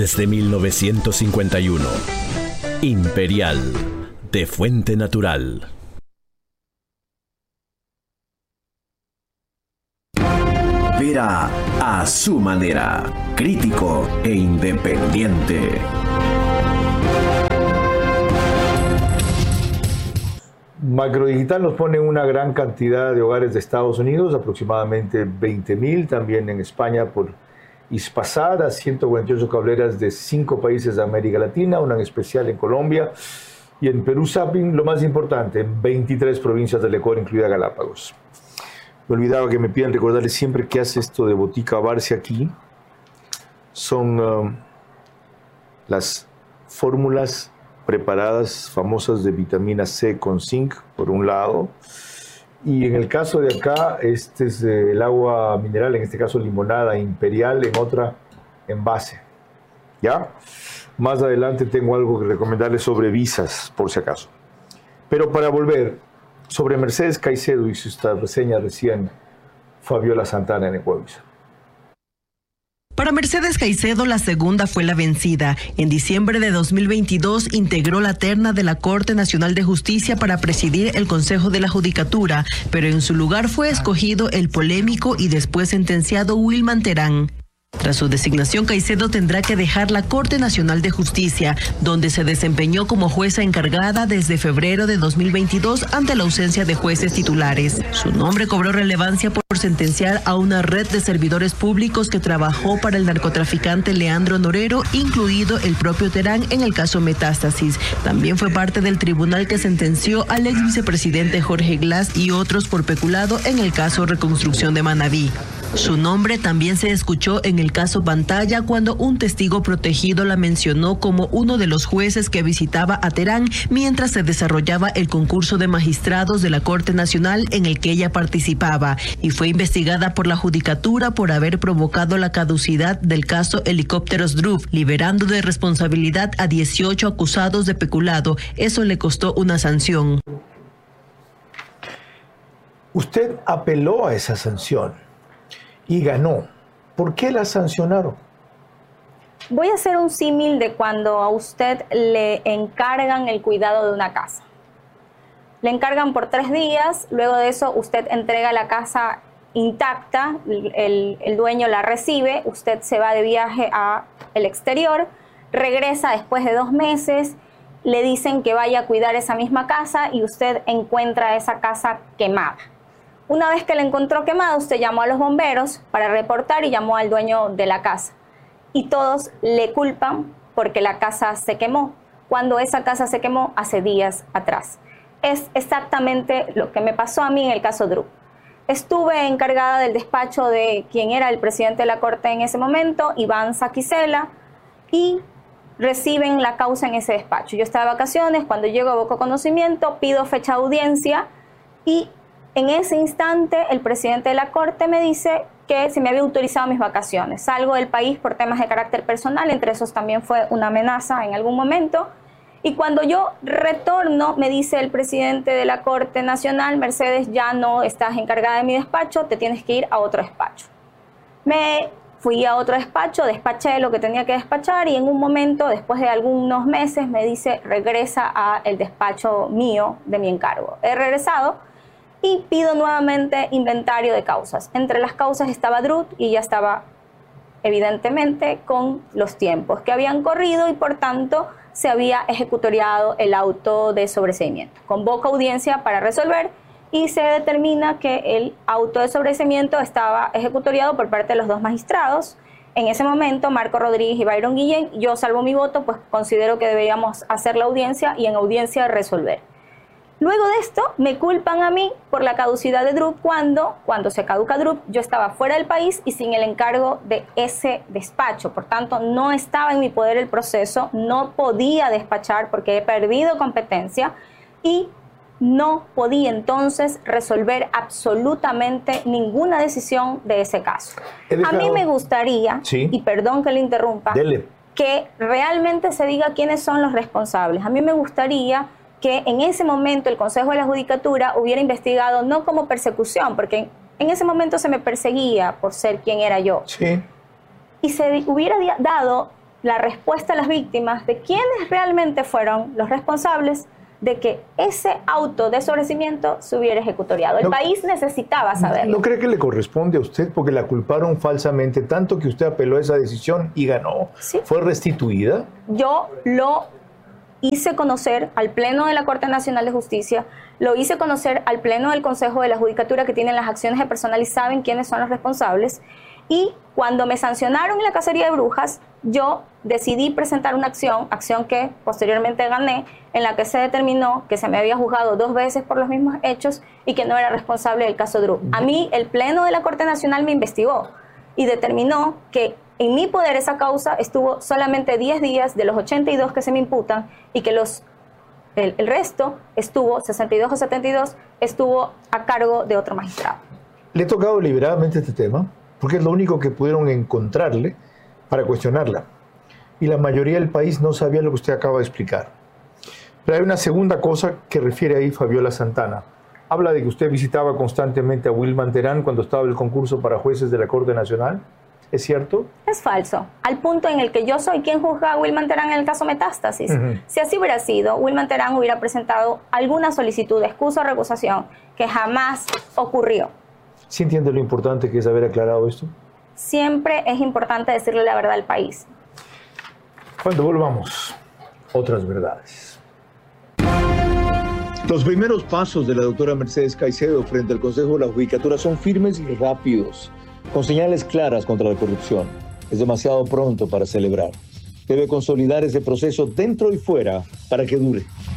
desde 1951. Imperial, de fuente natural. Vera a su manera, crítico e independiente. Macrodigital nos pone una gran cantidad de hogares de Estados Unidos, aproximadamente 20,000, también en España por Hispasat, 148 cableras de 5 países de América Latina, una en especial en Colombia, y en Perú Zapping, lo más importante, en 23 provincias del Ecuador, incluida Galápagos. Me olvidaba que me piden recordarles siempre que hace esto de Botica Barce aquí. Son las fórmulas preparadas famosas de vitamina C con zinc, por un lado. Y en el caso de acá, este es el agua mineral, en este caso limonada imperial, en otra envase. ¿Ya? Más adelante tengo algo que recomendarles sobre visas, por si acaso. Pero para volver, sobre Mercedes Caicedo hizo esta reseña recién Fabiola Santana en Ecuavisa. Para Mercedes Caicedo, la segunda fue la vencida. En diciembre de 2022 integró la terna de la Corte Nacional de Justicia para presidir el Consejo de la Judicatura, pero en su lugar fue escogido el polémico y después sentenciado Wilman Terán. Tras su designación, Caicedo tendrá que dejar la Corte Nacional de Justicia, donde se desempeñó como jueza encargada desde febrero de 2022 ante la ausencia de jueces titulares. Su nombre cobró relevancia por sentenciar a una red de servidores públicos que trabajó para el narcotraficante Leandro Norero, incluido el propio Terán en el caso Metástasis. También fue parte del tribunal que sentenció al ex vicepresidente Jorge Glass y otros por peculado en el caso Reconstrucción de Manabí. Su nombre también se escuchó en el caso Pantalla cuando un testigo protegido la mencionó como uno de los jueces que visitaba a Terán mientras se desarrollaba el concurso de magistrados de la Corte Nacional en el que ella participaba, y fue investigada por la Judicatura por haber provocado la caducidad del caso Helicópteros Drup, liberando de responsabilidad a 18 acusados de peculado. Eso le costó una sanción. Usted apeló a esa sanción y ganó. ¿Por qué la sancionaron? Voy a hacer un símil de cuando a usted le encargan el cuidado de una casa. Le encargan por 3 días, luego de eso usted entrega la casa intacta, el dueño la recibe, usted se va de viaje al exterior, regresa después de 2 meses, le dicen que vaya a cuidar esa misma casa y usted encuentra esa casa quemada. Una vez que la encontró quemada, usted llamó a los bomberos para reportar y llamó al dueño de la casa. Y todos le culpan porque la casa se quemó, cuando esa casa se quemó hace días atrás. Es exactamente lo que me pasó a mí en el caso Drup. Estuve encargada del despacho de quien era el presidente de la Corte en ese momento, Iván Saquicela, y reciben la causa en ese despacho. Yo estaba de vacaciones, cuando llego aboco conocimiento, pido fecha de audiencia y en ese instante, el presidente de la Corte me dice que se me había autorizado mis vacaciones. Salgo del país por temas de carácter personal, entre esos también fue una amenaza en algún momento. Y cuando yo retorno, me dice el presidente de la Corte Nacional, Mercedes, ya no estás encargada de mi despacho, te tienes que ir a otro despacho. Me fui a otro despacho, despaché lo que tenía que despachar y en un momento, después de algunos meses, me dice, regresa al despacho mío de mi encargo. He regresado y pido nuevamente inventario de causas. Entre las causas estaba Drup y ya estaba evidentemente con los tiempos que habían corrido y por tanto se había ejecutoriado el auto de sobreseimiento. Convoco audiencia para resolver y se determina que el auto de sobreseimiento estaba ejecutoriado por parte de los 2 magistrados. En ese momento, Marco Rodríguez y Byron Guillén, yo salvo mi voto, pues considero que deberíamos hacer la audiencia y en audiencia resolver. Luego de esto, me culpan a mí por la caducidad de Drup cuando se caduca Drup, yo estaba fuera del país y sin el encargo de ese despacho. Por tanto, no estaba en mi poder el proceso, no podía despachar porque he perdido competencia y no podía entonces resolver absolutamente ninguna decisión de ese caso. A mí me gustaría, sí, y perdón que le interrumpa, que realmente se diga quiénes son los responsables. A mí me gustaría que en ese momento el Consejo de la Judicatura hubiera investigado no como persecución, porque en ese momento se me perseguía por ser quien era yo. Sí. Y se hubiera dado la respuesta a las víctimas de quiénes realmente fueron los responsables de que ese auto de sobreseimiento se hubiera ejecutoriado. El país necesitaba saberlo. ¿No cree que le corresponde a usted porque la culparon falsamente tanto que usted apeló a esa decisión y ganó? ¿Sí? ¿Fue restituida? Yo lo hice conocer al Pleno de la Corte Nacional de Justicia, lo hice conocer al Pleno del Consejo de la Judicatura, que tienen las acciones de personal y saben quiénes son los responsables. Y cuando me sancionaron en la cacería de brujas, yo decidí presentar una acción que posteriormente gané, en la que se determinó que se me había juzgado 2 veces por los mismos hechos y que no era responsable del caso Drup. A mí el Pleno de la Corte Nacional me investigó y determinó que en mi poder esa causa estuvo solamente 10 días de los 82 que se me imputan y que el resto estuvo, 62 o 72, estuvo a cargo de otro magistrado. ¿Le he tocado deliberadamente este tema? Porque es lo único que pudieron encontrarle para cuestionarla. Y la mayoría del país no sabía lo que usted acaba de explicar. Pero hay una segunda cosa que refiere ahí Fabiola Santana. Habla de que usted visitaba constantemente a Wilman Terán cuando estaba el concurso para jueces de la Corte Nacional. ¿Es cierto? Es falso. Al punto en el que yo soy quien juzga a Wilman Terán en el caso Metástasis. Si así hubiera sido, Wilman Terán hubiera presentado alguna solicitud de excusa o recusación que jamás ocurrió. ¿Sí entiende lo importante que es haber aclarado esto? Siempre es importante decirle la verdad al país. Cuando volvamos, otras verdades. Los primeros pasos de la doctora Mercedes Caicedo frente al Consejo de la Judicatura son firmes y rápidos, con señales claras contra la corrupción. Es demasiado pronto para celebrar. Debe consolidar ese proceso dentro y fuera para que dure.